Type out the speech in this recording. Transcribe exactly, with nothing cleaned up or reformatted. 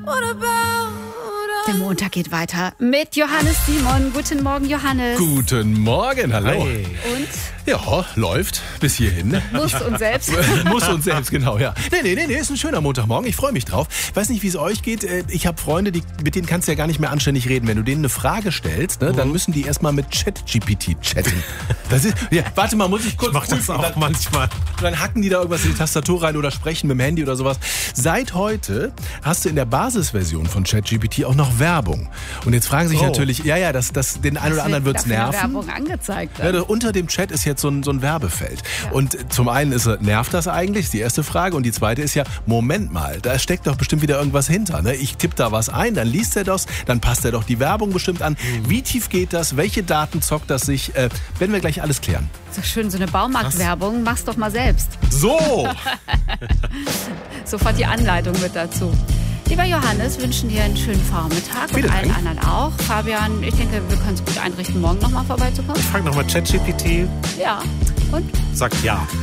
Der Montag geht weiter mit Johannes Simon. Guten Morgen, Johannes. Guten Morgen, hallo. Hi. Und? Ja, läuft bis hierhin. Muss und selbst. Muss und selbst, genau, ja. Nee, nee, nee, nee, ist ein schöner Montagmorgen. Ich freue mich drauf. Weiß nicht, wie es euch geht. Ich habe Freunde, die, mit denen kannst du ja gar nicht mehr anständig reden. Wenn du denen eine Frage stellst, ne, dann müssen die erstmal mit ChatGPT chatten. Das ist, ja, warte mal, muss ich kurz Ich mach das prüfen. auch dann, manchmal. Dann hacken die da irgendwas in die Tastatur rein oder sprechen mit dem Handy oder sowas. Seit heute hast du in der Basisversion von ChatGPT auch noch Werbung. Und jetzt fragen sich Oh. natürlich, ja, ja, das, das, den einen oder anderen wird's wird nerven. Werbung angezeigt. Ja, da, unter dem Chat ist jetzt so ein, so ein Werbefeld. Ja. Und zum einen ist, nervt das eigentlich, ist die erste Frage. Und die zweite ist ja, Moment mal, da steckt doch bestimmt wieder irgendwas hinter. Ne? Ich tippe da was ein, dann liest er das, dann passt er doch die Werbung bestimmt an. Mhm. Wie tief geht das? Welche Daten zockt das sich? Äh, werden wir gleich alles klären. So schön, so eine Baumarktwerbung. Mach's doch mal selbst. So! Sofort die Anleitung mit dazu. Lieber Johannes, wünschen dir einen schönen Vormittag Vielen und allen Dank. anderen auch. Fabian, ich denke, wir können es gut einrichten, morgen nochmal vorbeizukommen. Frag nochmal ChatGPT. Ja. Und? Sagt ja.